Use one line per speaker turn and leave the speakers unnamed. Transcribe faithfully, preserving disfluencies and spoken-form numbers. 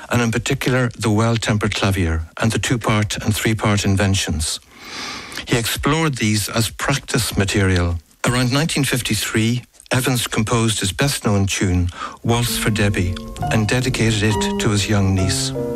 and in particular the well-tempered clavier and the two-part and three-part inventions. He explored these as practice material. Around nineteen fifty-three, Evans composed his best-known tune, Waltz for Debbie, and dedicated it to his young niece.